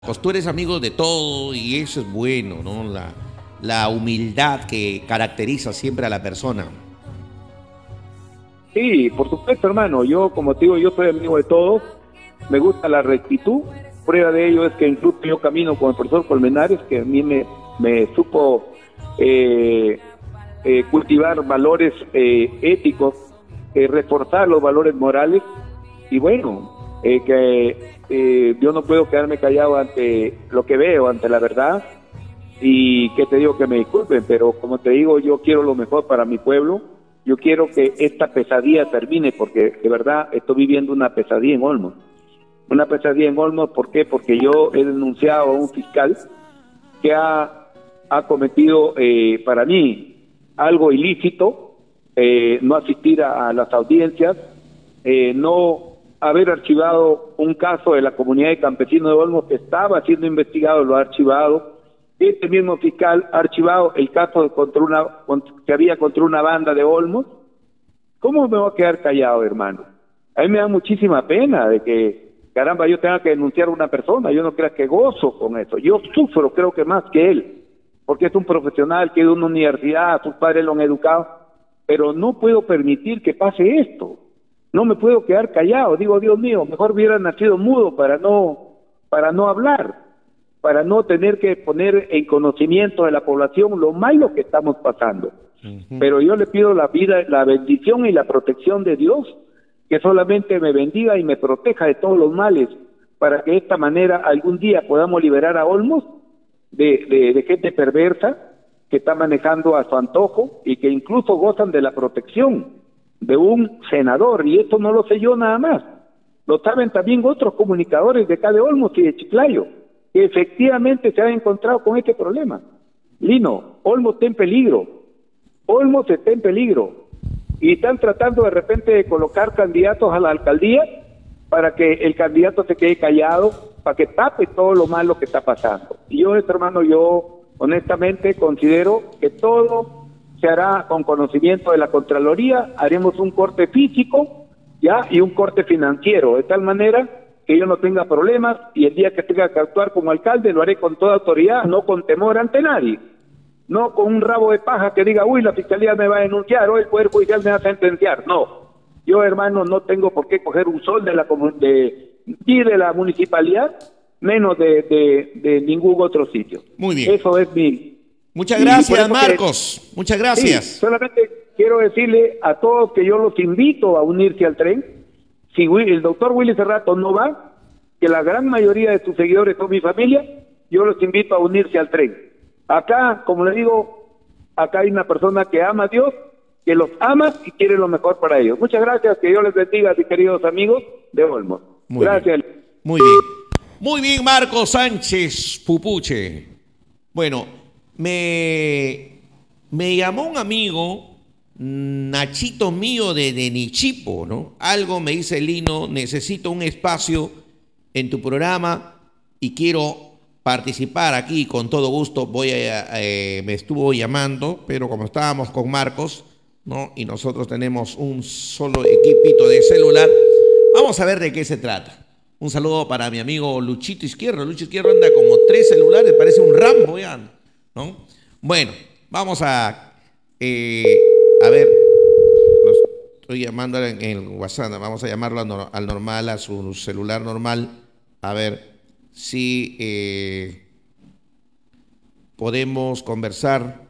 Pues tú eres amigo de todo y eso es bueno, ¿no? La humildad que caracteriza siempre a la persona. Sí, por supuesto, hermano. Yo, como te digo, yo soy amigo de todos. Me gusta la rectitud. Prueba de ello es que incluso yo camino con el profesor Colmenares, que a mí me supo cultivar valores éticos, reforzar los valores morales. Y bueno, yo no puedo quedarme callado ante lo que veo, ante la verdad. Y que te digo, que me disculpen, pero como te digo, yo quiero lo mejor para mi pueblo. Yo quiero que esta pesadilla termine, porque de verdad estoy viviendo una pesadilla en Olmos. Una pesadilla en Olmos, ¿por qué? Porque yo he denunciado a un fiscal que ha cometido, para mí, algo ilícito, no asistir a las audiencias, no haber archivado un caso de la comunidad de campesinos de Olmos que estaba siendo investigado, lo ha archivado. Este mismo fiscal ha archivado el caso que había contra una banda de Olmos. ¿Cómo me voy a quedar callado, hermano? A mí me da muchísima pena de que, caramba, yo tenga que denunciar a una persona. Yo no creo que gozo con eso. Yo sufro, creo que más que él, porque es un profesional que ha ido a una universidad, sus padres lo han educado, pero no puedo permitir que pase esto. No me puedo quedar callado. Digo, Dios mío, mejor hubiera nacido mudo para no hablar, para no tener que poner en conocimiento de la población lo malo que estamos pasando. Pero yo le pido la vida, la bendición y la protección de Dios, que solamente me bendiga y me proteja de todos los males, para que de esta manera algún día podamos liberar a Olmos de gente perversa que está manejando a su antojo y que incluso gozan de la protección de un senador. Y esto no lo sé yo nada más, lo saben también otros comunicadores de acá de Olmos y de Chiclayo, que efectivamente se han encontrado con este problema. Lino, Olmos está en peligro. Olmos está en peligro. Y están tratando de repente de colocar candidatos a la alcaldía para que el candidato se quede callado, para que tape todo lo malo que está pasando. Y yo, hermano, yo honestamente considero que todo se hará con conocimiento de la Contraloría. Haremos un corte físico, ¿ya? Y un corte financiero, de tal manera que yo no tenga problemas, y el día que tenga que actuar como alcalde lo haré con toda autoridad, no con temor ante nadie, no con un rabo de paja que diga, uy, la fiscalía me va a denunciar, o el Poder Judicial me va a sentenciar. No, yo, hermano, no tengo por qué coger un sol de la municipalidad, menos de ningún otro sitio. Muy bien. Eso es mi... Muchas gracias, Marcos. Muchas gracias. Sí, solamente quiero decirle a todos que yo los invito a unirse al tren. Si el doctor Willy Cerrato no va, que la gran mayoría de sus seguidores son mi familia, yo los invito a unirse al tren. Acá, como le digo, acá hay una persona que ama a Dios, que los ama y quiere lo mejor para ellos. Muchas gracias, que Dios les bendiga, mis queridos amigos de Olmos. Gracias. Muy bien. Muy bien, Marcos Sánchez Pupuche. Bueno, me llamó un amigo, Nachito mío de Nichipo, ¿no? Algo me dice, Lino, necesito un espacio en tu programa y quiero participar aquí con todo gusto. Me estuvo llamando, pero como estábamos con Marcos, ¿no? Y nosotros tenemos un solo equipito de celular, vamos a ver de qué se trata. Un saludo para mi amigo Luchito Izquierdo. Lucho Izquierdo anda como 3 celulares, parece un Rambo ya, ¿no? Bueno, vamos a ver, lo estoy llamando en el WhatsApp, vamos a llamarlo al normal, a su celular normal, a ver si podemos conversar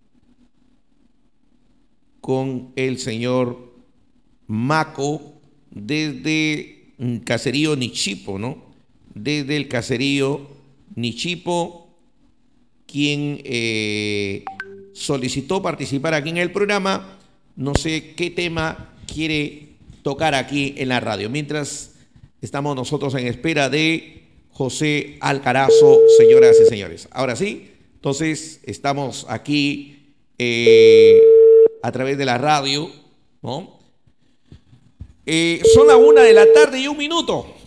con el señor Maco desde Caserío Nichipo, ¿no? Desde el Caserío Nichipo, quien solicitó participar aquí en el programa. No sé qué tema quiere tocar aquí en la radio. Mientras estamos nosotros en espera de José Alcarazo, señoras y señores. Ahora sí, entonces estamos aquí a través de la radio, ¿no? Son las 1:01 p.m.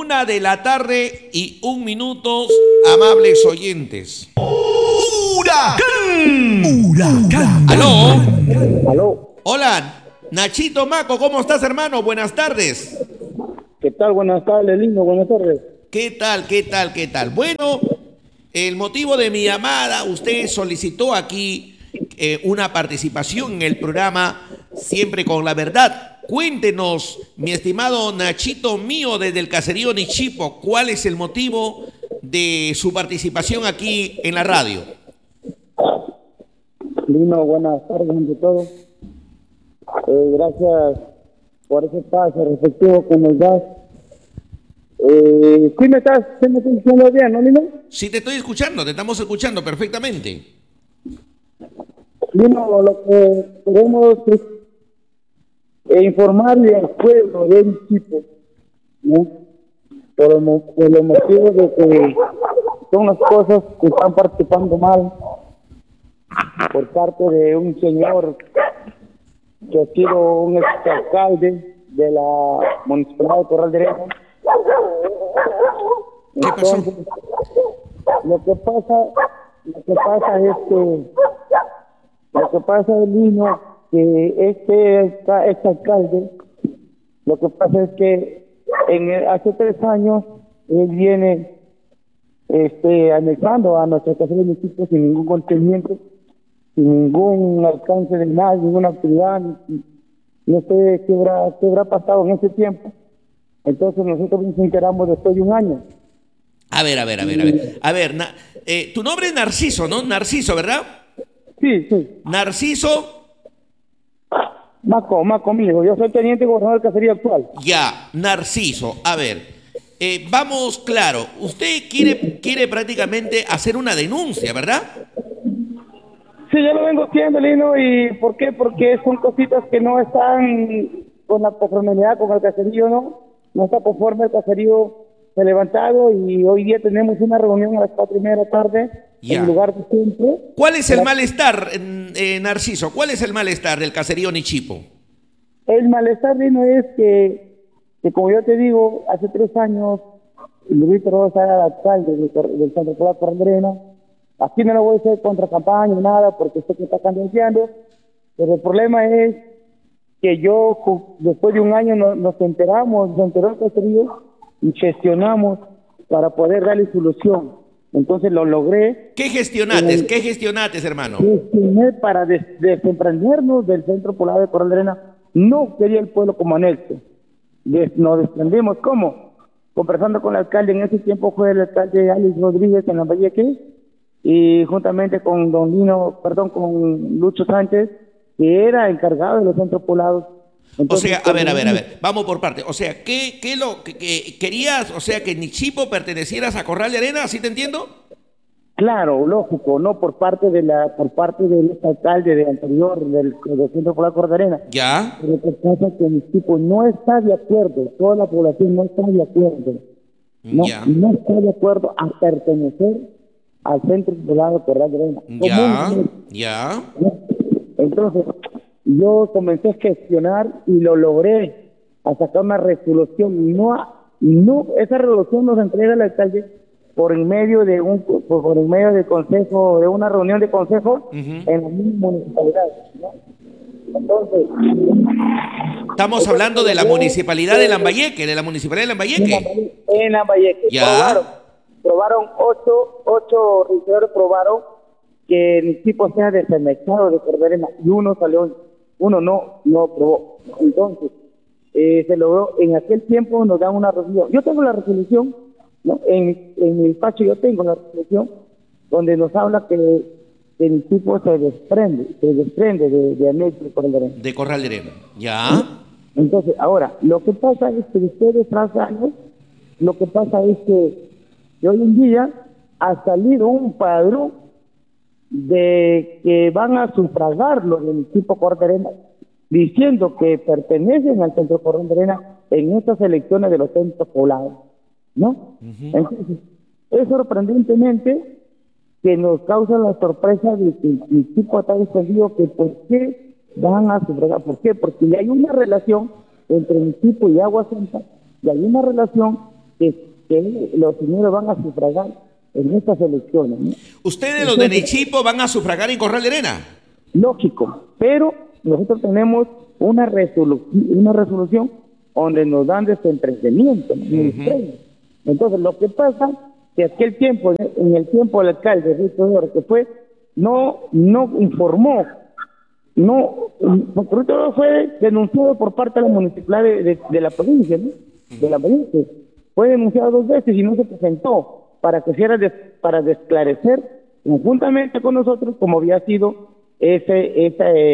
1:01 p.m, amables oyentes. ¡Huracán! ¡Aló! Hola, Nachito Maco, ¿cómo estás, hermano? Buenas tardes. ¿Qué tal? Buenas tardes, Lino. Buenas tardes. ¿Qué tal? ¿Qué tal? ¿Qué tal? Bueno, el motivo de mi llamada, usted solicitó aquí una participación en el programa Siempre con la Verdad. Cuéntenos, mi estimado Nachito mío desde el caserío Nichipo, ¿cuál es el motivo de su participación aquí en la radio? Lino, buenas tardes ante todo. Gracias por ese paso respectivo que nos das. ¿Sí me estás escuchando bien, no, Lino? Sí, te estoy escuchando, te estamos escuchando perfectamente. Lino, lo que queremos es informarle al pueblo de Nichipo, ¿no? Por los motivos de que son las cosas que están participando mal por parte de un señor que ha sido un exalcalde de la municipalidad de Corral de Arena. ¿Qué pasó? Entonces, lo que pasa es, Lino, que este exalcalde, lo que pasa es que hace 3 años él viene anexando a nuestra casa de municipio sin ningún contenimiento, sin ningún alcance de nada, ninguna actividad, no sé qué habrá pasado en ese tiempo. Entonces nosotros nos enteramos después de un año. A ver. A ver, tu nombre es Narciso, ¿no? Narciso, ¿verdad? Sí. Narciso. Maco amigo, yo soy teniente gobernador del caserío actual. Ya, Narciso. A ver, vamos claro. Usted quiere prácticamente hacer una denuncia, ¿verdad? Sí, yo lo vengo haciendo, Lino, ¿y por qué? Porque son cositas que no están con la conformidad con el caserío, no está conforme el caserío se ha levantado y hoy día tenemos una reunión a las 4:30 de la tarde Ya. en lugar de siempre. ¿Cuál es el malestar, Narciso? ¿Cuál es el malestar del caserío Nichipo? El malestar, Lino, es que como yo te digo, hace 3 años Luis Rosa era alcalde del Centro Polar Corral de Arena. Aquí no lo voy a hacer contra campaña ni nada porque sé que está candidateando, pero el problema es que después de un año nos enteró el caserío y gestionamos para poder darle solución. Entonces lo logré. ¿Qué gestionates, hermano? Gestioné para desprendernos del Centro Poblado de Corral de Arena. No quería el pueblo como anexo. Nos desprendimos, ¿cómo? Conversando con el alcalde, en ese tiempo fue el alcalde Alex Rodríguez en Lambayeque, y juntamente con con Lucho Sánchez, que era encargado de los centros poblados. Entonces, o sea, a ver, vamos por parte. O sea, ¿qué querías? O sea, que Nichipo pertenecieras a Corral de Arena, ¿así te entiendo? Claro, lógico, no por parte del alcalde anterior del Centro Poblado Corral de Arena. Ya. Pero lo que pasa es que Nichipo no está de acuerdo, toda la población no está de acuerdo. No está de acuerdo a pertenecer al Centro Poblado Corral de Arena. Ya. Entonces, yo comencé a gestionar y lo logré, a sacar una resolución. Esa resolución nos entrega el alcalde por en medio de consejo, de una reunión de consejo en la misma municipalidad, ¿no? Entonces, estamos hablando de la municipalidad de Lambayeque, En Lambayeque. Ya. Probaron 8 regidores probaron que el tipo sea desemexado de Corral de Arena y uno no aprobó. Entonces, se logró, en aquel tiempo nos dan una resolución. Yo tengo la resolución, ¿no? En mi despacho yo tengo la resolución donde nos habla que el tipo se desprende de anexo de Corral de Arena. De Corral de Arena, ya. Entonces, ahora, lo que pasa es que después de 3 años, lo que pasa es que hoy en día ha salido un padrón de que van a sufragar los del tipo Corral de Arena, diciendo que pertenecen al Centro Corral de Arena en estas elecciones de los centros poblados, ¿no? Entonces, es sorprendentemente que nos causa la sorpresa de que el tipo está defendido, que por qué van a sufragar. ¿Por qué? Porque ya hay una relación entre el tipo y Agua Santa, y hay una relación que los señores van a sufragar en estas elecciones, ¿no? ¿Ustedes, los de Nichipo, van a sufragar en Corral de Arena? Lógico, pero nosotros tenemos una resolución donde nos dan desentendimiento, ¿no? Entonces, lo que pasa que aquel tiempo, en el tiempo del alcalde Rito Oro, que fue, no informó, porque Rito Oro fue denunciado por parte de la municipalidad de la provincia, ¿no? De la provincia. Fue denunciado 2 veces y no se presentó para que para esclarecer conjuntamente con nosotros como había sido que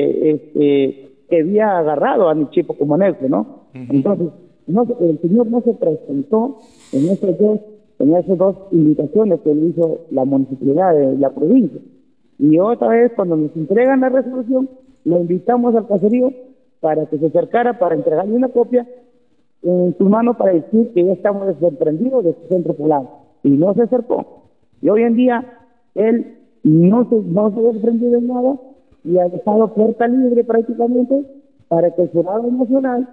había agarrado a Nichipo como nexo, ¿no? Entonces, el señor no se presentó en esas dos invitaciones que le hizo la municipalidad de la provincia. Y otra vez, cuando nos entregan la resolución, lo invitamos al caserío para que se acercara para entregarle una copia en su mano para decir que ya estamos desprendidos de su centro poblado. Y no se acercó. Y hoy en día, él no se ha desprendido de nada y ha dejado puerta libre prácticamente para que el Jurado Nacional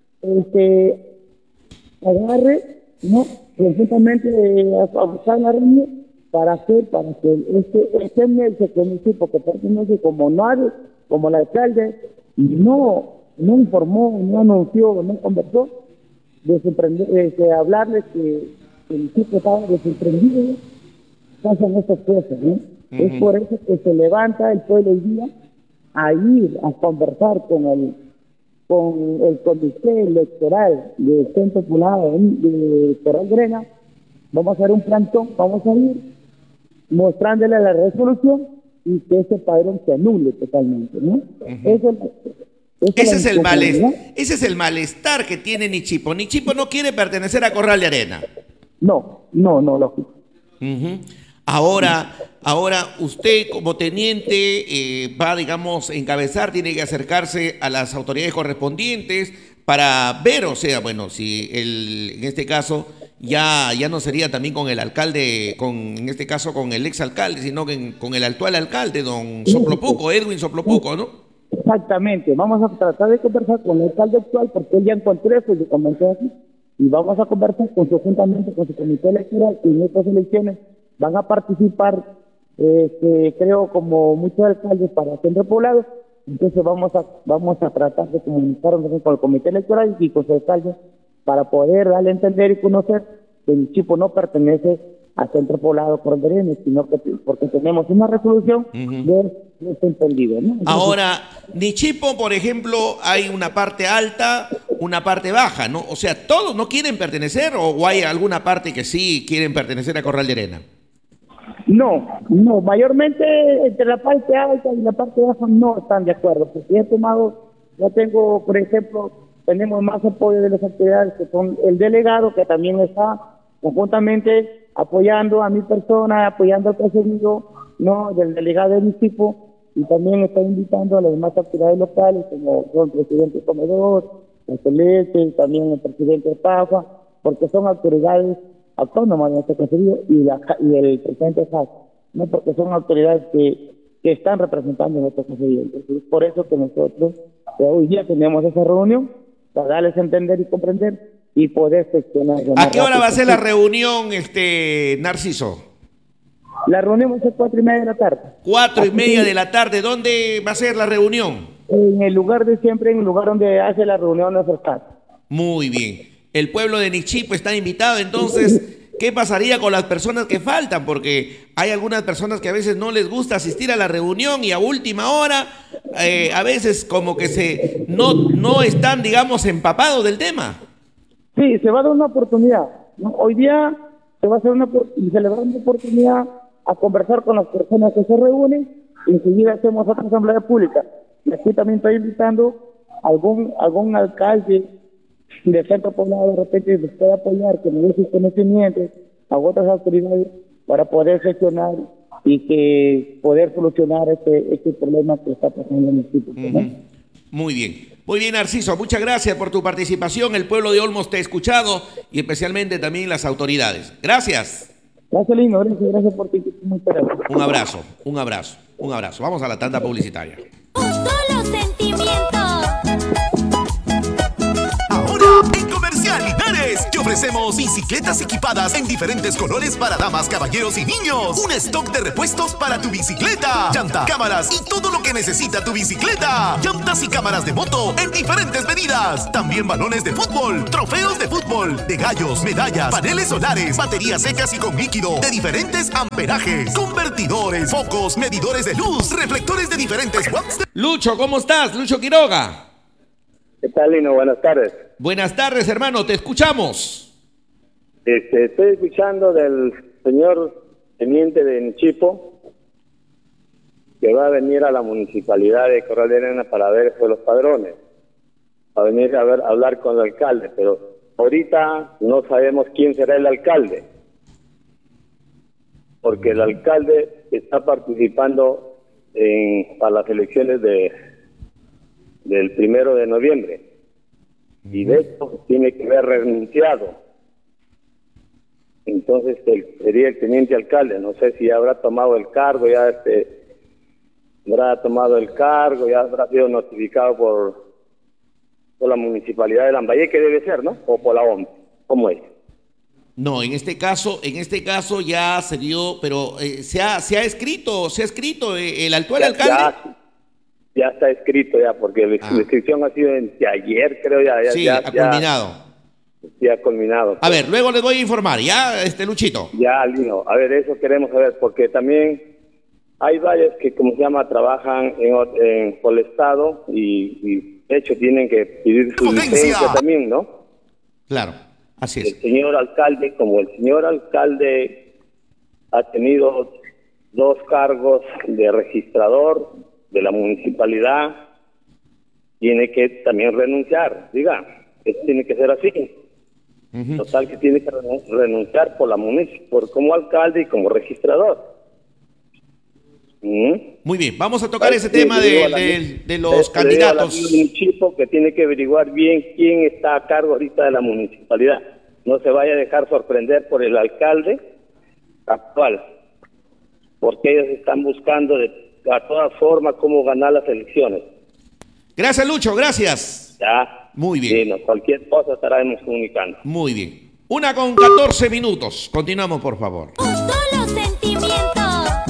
agarre, ¿no?, conjuntamente a buscar la reunión para que este municipio que pertenece como nadie, como el alcalde, no informó, no anunció, no conversó, de hablarles que el municipio estaba desorprendido, pasan estas cosas, ¿no? Es por eso que se levanta el pueblo hoy día a ir a conversar con el comité electoral del Centro Poblado de Corral Grena. Vamos a hacer un plantón, vamos a ir mostrándole la resolución y que ese padrón se anule totalmente, ¿no? Ese es el malestar que tiene Nichipo. Nichipo no quiere pertenecer a Corral de Arena. No, lógico. Ahora usted como teniente va, digamos, a encabezar, tiene que acercarse a las autoridades correspondientes para ver, o sea, bueno, si en este caso ya no sería también con el alcalde, en este caso con el exalcalde, sino con el actual alcalde, don Soplopuco, Edwin Soplopuco, ¿no? Exactamente, vamos a tratar de conversar con el alcalde actual porque él ya encontró eso y comenté aquí, y vamos a conversar conjuntamente con su comité electoral que en estas elecciones van a participar, creo, como muchos alcaldes para el centro poblado. Entonces vamos a tratar de comunicarnos con el comité electoral y con su alcalde para poder darle a entender y conocer que el Nichipo no pertenece al centro poblado Corderene, sino que porque tenemos una resolución de este entendido, ¿no? Entonces, ahora, Nichipo, por ejemplo, hay una parte alta, una parte baja, ¿no? O sea, ¿todos no quieren pertenecer o hay alguna parte que sí quieren pertenecer a Corral de Arena? No, mayormente entre la parte alta y la parte baja no están de acuerdo, porque ya tengo, por ejemplo, tenemos más apoyo de las actividades que son el delegado, que también está conjuntamente apoyando a mi persona, apoyando al caserío, ¿no?, del delegado del municipio, y también está invitando a las demás actividades locales, como son el presidente Comedor, el Celeste, y también el presidente Pafa, porque son autoridades autónomas de nuestro caserío, y el presidente SAS, ¿no?, porque son autoridades que están representando nuestro caserío. Entonces, es por eso que nosotros hoy día tenemos esa reunión, para darles a entender y comprender y poder gestionar. ¿A qué hora va a ser la reunión, Narciso? La reunión va a ser 4:30 de la tarde. 4:30 de la tarde. ¿Dónde va a ser la reunión? En el lugar de siempre, en el lugar donde hace la reunión de casa. Muy bien. El pueblo de Nichipo está invitado, entonces, ¿qué pasaría con las personas que faltan? Porque hay algunas personas que a veces no les gusta asistir a la reunión y a última hora, a veces como que no están, digamos, empapados del tema. Sí, se va a dar una oportunidad, ¿no? Hoy día se va a hacer se le va a dar una oportunidad a conversar con las personas que se reúnen y enseguida hacemos otra asamblea pública. Y aquí también estoy invitando a algún alcalde de centro poblado de repente les puede apoyar, que me dé sus conocimientos a otras autoridades para poder gestionar y que poder solucionar este problema que está pasando en el sitio, ¿no? Muy bien, Narciso, muchas gracias por tu participación. El pueblo de Olmos te ha escuchado y especialmente también las autoridades. Gracias. Gracias, Lino. Gracias por ti. Un abrazo. Vamos a la tanda publicitaria. Un solo sentimiento. Ahora en Comercial Linares. Linares. Te ofrecemos bicicletas equipadas en diferentes colores para damas, caballeros y niños. Un stock de repuestos para tu bicicleta. Llanta, cámaras y todo lo que necesita tu bicicleta. Llantas y cámaras de moto en diferentes medidas. También balones de fútbol, trofeos de fútbol, de gallos, medallas, paneles solares, baterías secas y con líquido de diferentes amperajes, convertidores, focos, medidores de luz, reflectores de diferentes watts. Lucho, ¿cómo estás? Lucho Quiroga. ¿Qué tal, Lino? Buenas tardes. Buenas tardes, hermano, te escuchamos. Estoy escuchando del señor teniente de Nichipo, que va a venir a la municipalidad de Corral de Arena para ver eso de los padrones. Va a venir a hablar con el alcalde, pero ahorita no sabemos quién será el alcalde, porque el alcalde está participando para las elecciones del 1 de noviembre, y de esto tiene que haber renunciado. Entonces sería el teniente alcalde. No sé si habrá tomado el cargo, ya habrá tomado el cargo, ya habrá sido notificado por la municipalidad de Lambayeque, debe ser, ¿no? O por la OMS. ¿Cómo es? No, en este caso ya se dio, pero se ha escrito el actual alcalde. Ya está escrito ya, porque la inscripción ha sido de ayer, creo, ha culminado. Ya ha culminado. A ver, luego les voy a informar, ¿ya, Luchito? Ya, Lino, a ver, eso queremos saber, porque también hay varios que, como se llama, trabajan por el Estado y de hecho tienen que pedir su licencia también, ¿no? Claro, así es. El señor alcalde ha tenido 2 cargos de registrador de la municipalidad, tiene que también renunciar, tiene que ser así. Total, que tiene que renunciar por como alcalde y como registrador. Muy bien, vamos a tocar ese tema de los candidatos. Chipo, que tiene que averiguar bien quién está a cargo ahorita de la municipalidad. No se vaya a dejar sorprender por el alcalde actual, porque ellos están buscando a todas formas cómo ganar las elecciones. Gracias, Lucho, gracias. Ya. Muy bien. Sí, cualquier cosa estaremos comunicando. Muy bien. 1:14. Continuamos, por favor. Un solo sentimiento.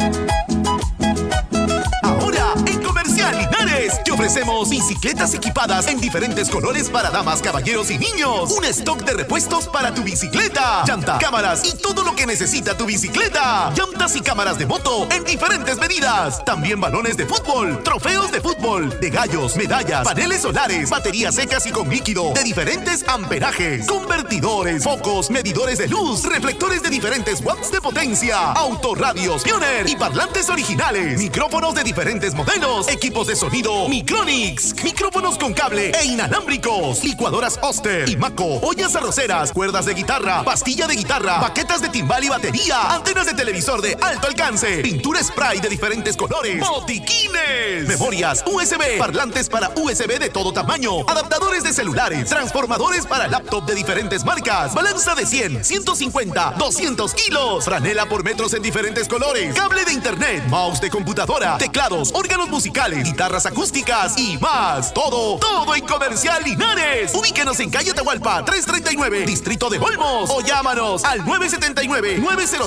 Ahora, en Comercial Linares, te ofrecemos bicicletas equipadas en diferentes colores para damas, caballeros y niños. Un stock de repuestos para tu bicicleta. Llanta, cámaras y todo lo que necesita tu bicicleta. Llantas y cámaras de moto en diferentes medidas. También balones de fútbol, trofeos de fútbol, de gallos, medallas, paneles solares, baterías secas y con líquido de diferentes amperajes, convertidores, focos, medidores de luz, reflectores de diferentes watts de potencia, autorradios Pioneer y parlantes originales, micrófonos de diferentes modelos, equipos de sonido Micronix, micrófonos con cable e inalámbricos, licuadoras Oster y Maco, ollas arroceras, cuerdas de guitarra, pastilla de guitarra, baquetas de timbal y batería, antenas de televisor de alto alcance, pintura spray de diferentes colores, botiquines, memorias USB, parlantes para USB de todo tamaño, adaptadores de celulares, transformadores para laptop de diferentes marcas, balanza de 100, 150, 200 kilos, franela por metros en diferentes colores, cable de internet, mouse de computadora, teclados, órganos musicales, guitarras acústicas y más. Todo en Comercial Linares. Ubíquenos en calle Atahualpa 339, Distrito de Olmos, o llámanos al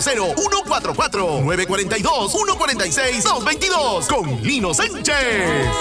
979-900-144, 942-146-222 con Lino Sánchez.